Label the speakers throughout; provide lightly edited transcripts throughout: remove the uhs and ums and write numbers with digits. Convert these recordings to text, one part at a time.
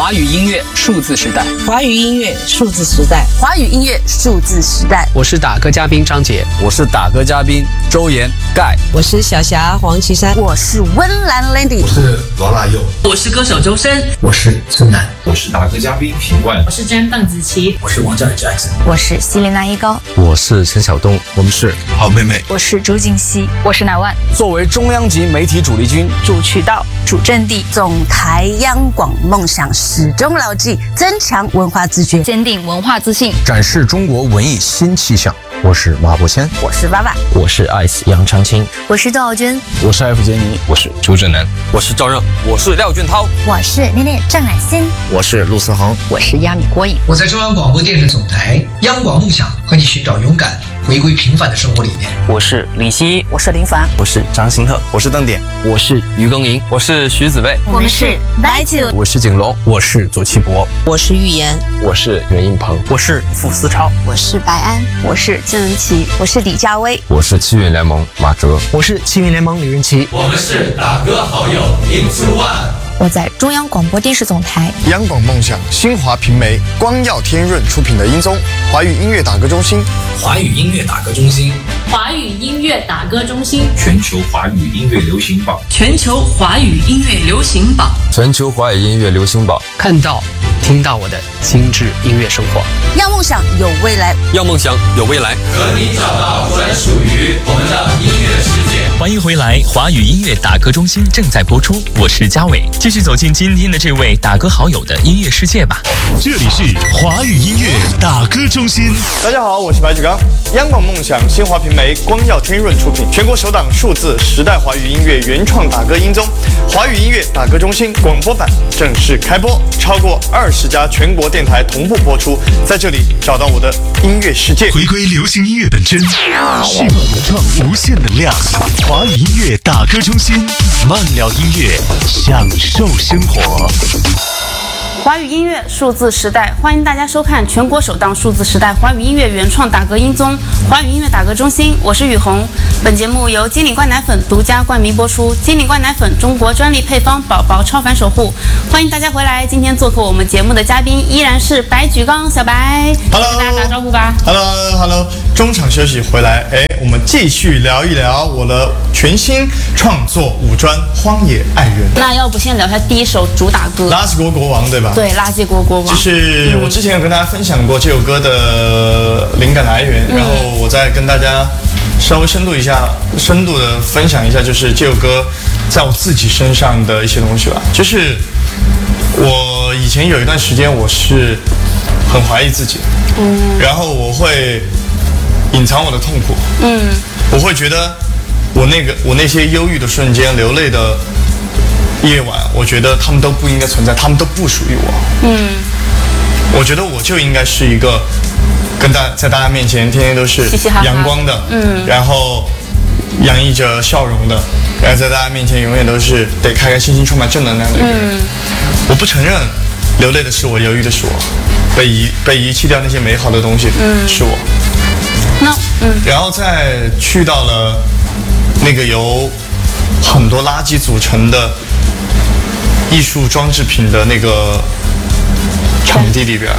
Speaker 1: 华语音乐数字时代，
Speaker 2: 华语音乐数字时代，
Speaker 3: 华语音乐数字时代。
Speaker 1: 我是打歌嘉宾张杰，
Speaker 4: 我是打歌嘉宾周岩盖，
Speaker 2: 我是小霞黄绮珊，
Speaker 3: 我是温岚 Landy，
Speaker 5: 我是罗大佑，
Speaker 6: 我是歌手周深，
Speaker 5: 我是孙楠，
Speaker 7: 我是打歌嘉宾品冠，
Speaker 8: 我是真邓紫棋，
Speaker 5: 我是王嘉尔 Jackson，
Speaker 9: 我是希莲娜一高，
Speaker 10: 我是陈晓东，
Speaker 5: 我们是好妹妹，
Speaker 9: 我是朱婧汐，
Speaker 11: 我是乃万。
Speaker 4: 作为中央级媒体主力军、
Speaker 11: 主渠道、
Speaker 9: 主阵地，
Speaker 3: 总台央广梦想始终牢记，增强文化自觉，
Speaker 11: 坚定文化自信，
Speaker 10: 展示中国文艺新气象。我是马伯骞，
Speaker 3: 我是爸爸，
Speaker 10: 我是 Ice 杨长青，
Speaker 9: 我是窦傲娟，
Speaker 4: 我是艾弗杰尼，
Speaker 7: 我是朱正南，
Speaker 4: 我是赵让，我是廖俊涛，
Speaker 9: 我是恋恋郑乃馨，
Speaker 10: 我是陆思恒，
Speaker 11: 我是亚米郭颖。
Speaker 12: 我在中央广播电视总台央广梦想，和你寻找勇敢回归平凡的生活理念。
Speaker 6: 我是李希，
Speaker 3: 我是林凡，
Speaker 10: 我是张新特，
Speaker 4: 我是邓典，
Speaker 6: 我是于庚寅，
Speaker 4: 我是徐子蔚，
Speaker 9: 我们是 By2，
Speaker 10: 我是景龙，
Speaker 4: 我是左奇博，
Speaker 2: 我是玉言，
Speaker 10: 我是袁映鹏，
Speaker 6: 我是傅思超，
Speaker 9: 我是白安，
Speaker 11: 我是郑文琪，
Speaker 9: 我是李佳薇，
Speaker 10: 我是七运联盟马哲，
Speaker 6: 我是七运联盟李云奇，
Speaker 7: 我们是打歌好友 Into One。
Speaker 9: 我在中央广播电视总台
Speaker 13: 央广梦想新华平媒光耀天润出品的音综华语音乐打歌中心，
Speaker 5: 华语音乐打歌中心，
Speaker 8: 华语音乐打歌中心，
Speaker 7: 全球华语音乐流行榜，
Speaker 6: 全球华语音乐流行榜，
Speaker 10: 全球华语音乐流行榜，
Speaker 1: 看到、听到我的精致音乐生活。
Speaker 3: 让梦想有未来，
Speaker 4: 让梦想有未来，
Speaker 7: 和你找到专属于我们的音乐世界。
Speaker 14: 欢迎回来，华语音乐打歌中心正在播出，我是嘉伟，继续走进今天的这位打歌好友的音乐世界吧。
Speaker 15: 这里是华语音乐打歌中心。
Speaker 13: 大家好，我是白举纲，央广梦想新华平媒光耀天润出品，全国首档数字时代华语音乐原创打歌音综华语音乐打歌中心广播版正式开播，超过20家全国电台同步播出，在这里找到我的音乐世界，
Speaker 15: 回归流行音乐本真，释放原创无限能量。华语音乐打歌中心，慢聊音乐，享受生活。
Speaker 8: 华语音乐数字时代，欢迎大家收看全国首档数字时代华语音乐原创打歌音综华语音乐打歌中心，我是雨虹。本节目由金领冠奶粉独家冠名播出，金领冠奶粉中国专利配方，宝宝超凡守护。欢迎大家回来，今天做客我们节目的嘉宾依然是白举纲小白。
Speaker 13: Hello，
Speaker 8: 跟大家打招呼吧。
Speaker 13: Hello， 中场休息回来，我们继续聊一聊我的全新创作五专《荒野爱人》。
Speaker 8: 那要不先聊一下第一首主打歌《
Speaker 13: 垃圾国国王》，对吧？
Speaker 8: 对，垃圾国国王。
Speaker 13: 就是我之前有跟大家分享过这首歌的灵感来源，然后我再跟大家稍微深度的分享一下，就是这首歌在我自己身上的一些东西吧。就是我以前有一段时间我是很怀疑自己，然后我会隐藏我的痛苦，我会觉得我那些忧郁的瞬间、流泪的夜晚，我觉得他们都不应该存在，他们都不属于我。我觉得我就应该是一个在大家面前天天都是阳光的，然后洋溢着笑容的，然后在大家面前永远都是得开开心心、充满正能量的一个人。我不承认流泪的是我，忧郁的是我，被遗弃掉那些美好的东西是我。然后再去到了那个由很多垃圾组成的艺术装饰品的那个场地里边，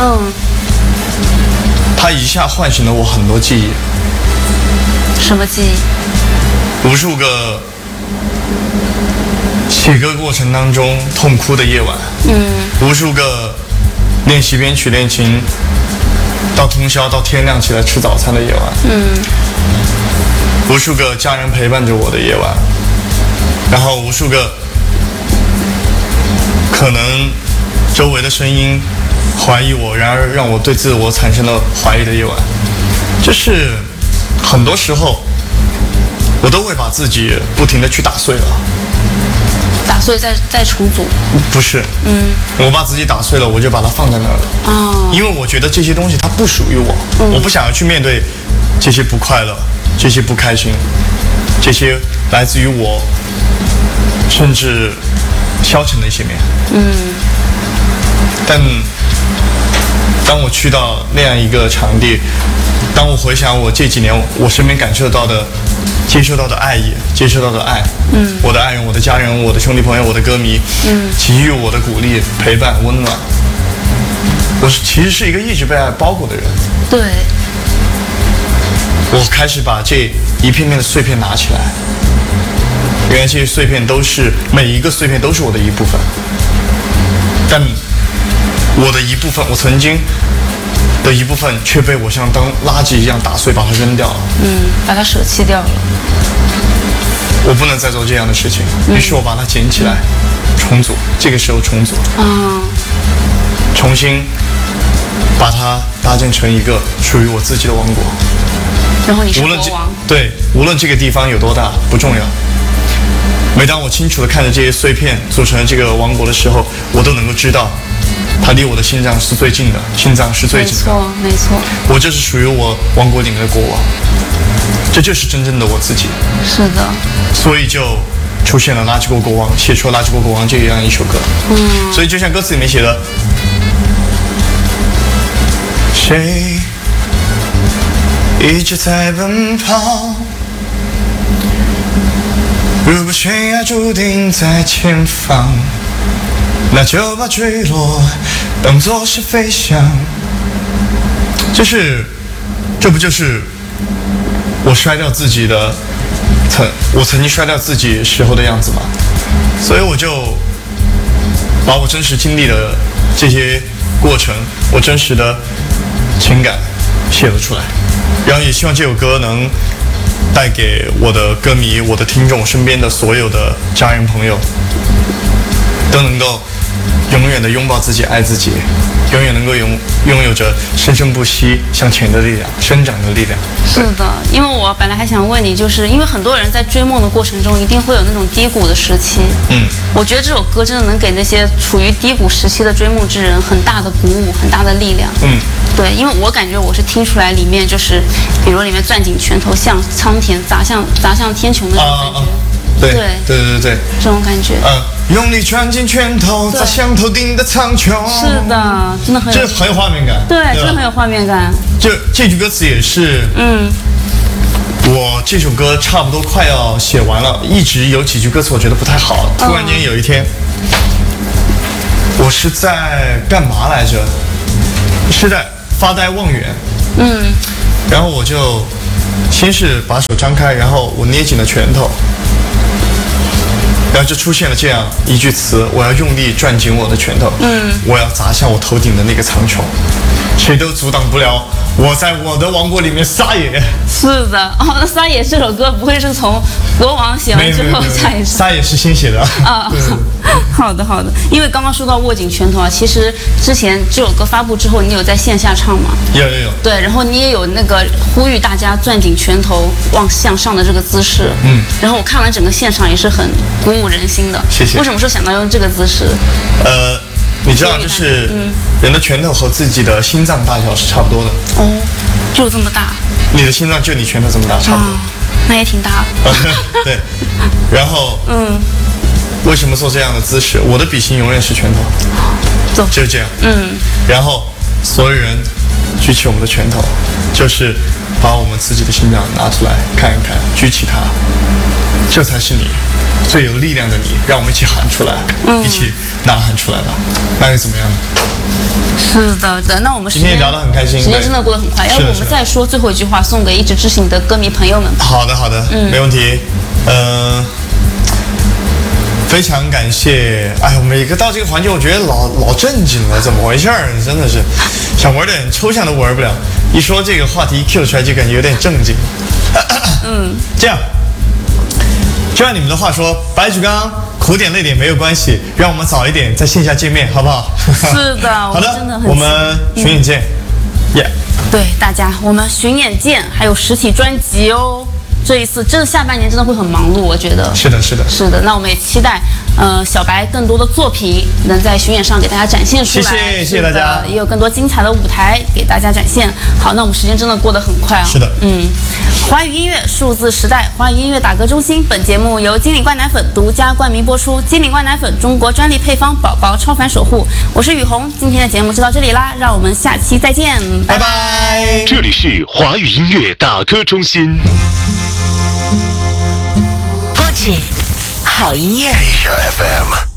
Speaker 13: 它一下唤醒了我很多记忆。
Speaker 8: 什么记忆？
Speaker 13: 无数个写歌过程当中痛哭的夜晚，无数个练习编曲练琴到通宵到天亮起来吃早餐的夜晚，无数个家人陪伴着我的夜晚，然后无数个可能周围的声音怀疑我，然而让我对自我产生了怀疑的夜晚。就是很多时候我都会把自己不停地去打碎了，
Speaker 8: 打碎再重组？
Speaker 13: 不是，我把自己打碎了，我就把它放在那儿了。因为我觉得这些东西它不属于我，我不想要去面对这些不快乐，这些不开心，这些来自于我甚至消沉的一些面。但当我去到那样一个场地，当我回想我这几年我身边感受到的、接受到的爱意、接受到的爱，我的爱人、我的家人、我的兄弟朋友、我的歌迷，给予我的鼓励、陪伴、温暖， 我其实是一个一直被爱包裹的人。
Speaker 8: 对。
Speaker 13: 我开始把这一片片的碎片拿起来，原来这些碎片每一个碎片都是我的一部分，但我的一部分，我曾经的一部分却被我像当垃圾一样打碎，把它扔掉了。
Speaker 8: 把它舍弃掉了。
Speaker 13: 我不能再做这样的事情，于是我把它捡起来，重组。这个时候重组，重新把它搭建成一个属于我自己的王国。
Speaker 8: 然后你是国王。
Speaker 13: 对，无论这个地方有多大不重要。每当我清楚地看着这些碎片组成了这个王国的时候，我都能够知道，它离我的心脏是最近的，心脏是最近的。
Speaker 8: 没错。
Speaker 13: 我就是属于我王国里面的国王，这就是真正的我自己。
Speaker 8: 是的。
Speaker 13: 所以就出现了《垃圾国国王》，写出了《垃圾国国王》这样一首歌。所以就像歌词里面写的，谁一直在奔跑，如果悬崖注定在前方，那就把坠落当作是飞翔。这不就是我摔掉自己的我曾经摔掉自己时候的样子吗？所以我就把我真实经历的这些过程，我真实的情感写了出来，然后也希望这首歌能带给我的歌迷、我的听众、身边的所有的家人朋友，都能够永远的拥抱自己、爱自己，永远能够拥有着生生不息向前的力量、生长的力量。
Speaker 8: 是的，因为我本来还想问你，就是因为很多人在追梦的过程中一定会有那种低谷的时期。我觉得这首歌真的能给那些处于低谷时期的追梦之人很大的鼓舞、很大的力量。对，因为我感觉我是听出来里面就是，比如里面攥紧拳头向苍天砸向天穹的那种感觉。对，这种感觉。
Speaker 13: 用力攥紧拳头，砸向头顶的苍穹。
Speaker 8: 是的，真的很
Speaker 13: 有画面感。
Speaker 8: 对，真的很有画面感。
Speaker 13: 这句歌词也是，我这首歌差不多快要写完了，一直有几句歌词我觉得不太好。突然间有一天，我是在干嘛来着？是在发呆望远。然后我就先是把手张开，然后我捏紧了拳头。然后就出现了这样一句词：我要用力攥紧我的拳头，我要砸向我头顶的那个苍穹，谁都阻挡不了我在我的王国里面撒野。
Speaker 8: 是的，那撒野这首歌不会是从国王写完之后下一首？
Speaker 13: 撒野是先写的啊。
Speaker 8: 好的，因为刚刚说到握紧拳头啊，其实之前这首歌发布之后，你有在线下唱吗？
Speaker 13: 有。
Speaker 8: 对，然后你也有那个呼吁大家攥紧拳头望向上的这个姿势。然后我看完整个现场也是很鼓舞人心的。
Speaker 13: 谢谢。
Speaker 8: 为什么说想到用这个姿势？
Speaker 13: 你知道，就是人的拳头和自己的心脏大小是差不多的。
Speaker 8: 就这么大？
Speaker 13: 你的心脏就你拳头这么大，差不多。
Speaker 8: 那也挺大的。
Speaker 13: 对。然后，为什么做这样的姿势？我的笔芯永远是拳头，就是这样。然后所有人举起我们的拳头，就是把我们自己的心脏拿出来看一看，举起它，这才是你最有力量的你。让我们一起喊出来，一起呐喊出来吧。那又怎么样呢？
Speaker 8: 是的，那我们
Speaker 13: 今天也聊得很开心，
Speaker 8: 时间真的过得很快。要不我们再说最后一句话，送给一直支持你的歌迷朋友们吧。
Speaker 13: 好的，没问题。非常感谢。我每个到这个环节，我觉得老正经了，怎么回事儿？真的是想玩点抽象的玩不了，一说这个话题 Q 出来就感觉有点正经。这样，就按你们的话说，白举纲苦点累点没有关系，让我们早一点在线下见面，好不好？
Speaker 8: 是的，
Speaker 13: 好的，我们巡演见。
Speaker 8: 对大家，我们巡演见，还有实体专辑哦。这一次真的下半年真的会很忙碌，我觉得。是的。那我们也期待，小白更多的作品能在巡演上给大家展现出来。
Speaker 13: 谢谢大家，
Speaker 8: 也有更多精彩的舞台给大家展现。好，那我们时间真的过得很快啊。
Speaker 13: 是的。
Speaker 8: 华语音乐数字时代，华语音乐打歌中心。本节目由金领冠奶粉独家冠名播出。金领冠奶粉，中国专利配方，宝宝超凡守护。我是雨虹，今天的节目就到这里啦，让我们下期再见，拜拜。
Speaker 15: 这里是华语音乐打歌中心。
Speaker 16: 播起好音乐。
Speaker 15: Asia FM。